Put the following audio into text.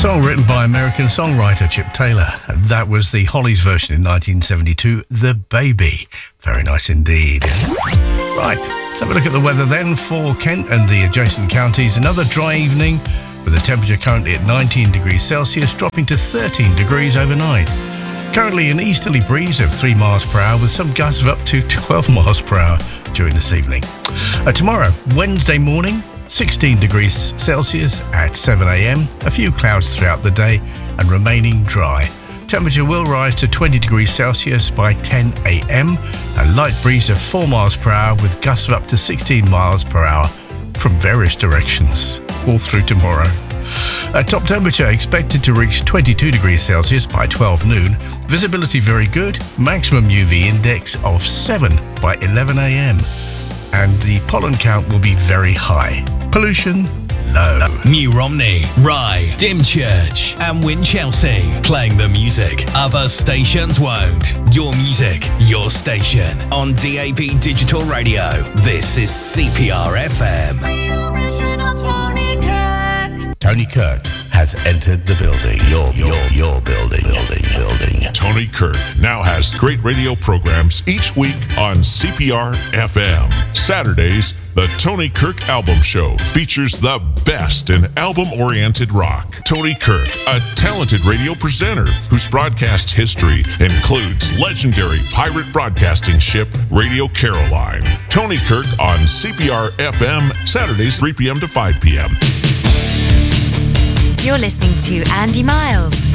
song written by American songwriter Chip Taylor. And that was the Hollies version in 1972, The Baby. Very nice indeed. Right, let's have a look at the weather then for Kent and the adjacent counties. Another dry evening with the temperature currently at 19 degrees Celsius, dropping to 13 degrees overnight. Currently an easterly breeze of 3 miles per hour with some gusts of up to 12 miles per hour during this evening. Tomorrow, Wednesday morning, 16 degrees Celsius at 7 a.m, a few clouds throughout the day and remaining dry. Temperature will rise to 20 degrees Celsius by 10 a.m, a light breeze of 4 miles per hour with gusts of up to 16 miles per hour from various directions all through tomorrow. Top temperature expected to reach 22 degrees Celsius by 12 noon. Visibility very good, maximum UV index of 7 by 11 a.m. And the pollen count will be very high. Pollution, low. New Romney, Rye, Dymchurch and Winchelsea. Playing the music other stations won't. Your music, your station. On DAB Digital Radio. This is CPR FM. Tony Kirk has entered the building. Your building. Tony Kirk now has great radio programs each week on CPR FM. Saturdays, the Tony Kirk Album Show features the best in album-oriented rock. Tony Kirk, a talented radio presenter whose broadcast history includes legendary pirate broadcasting ship Radio Caroline. Tony Kirk on CPR FM, Saturdays 3 p.m. to 5 p.m. You're listening to Andy Miles.